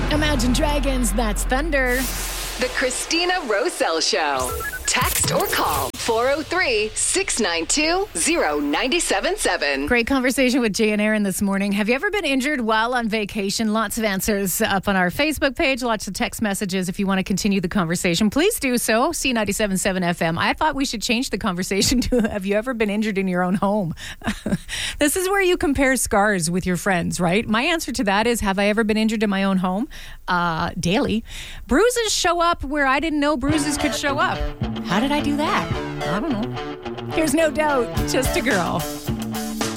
Imagine Dragons, that's Thunder. The Christina Roselle Show. Text or call 403-692-0977. Great conversation with Jay and Aaron this morning. Have you ever been injured while on vacation? Lots of answers up on our Facebook page, lots of text messages. If you want to continue the conversation, please do so. C97.7 FM. I thought we should change the conversation to, have you ever been injured in your own home? This is where you compare scars with your friends, right? My answer to that is, have I ever been injured in my own home? Daily. Bruises show up where I didn't know bruises could show up. How did I do that? I don't know. Here's No Doubt, Just a Girl.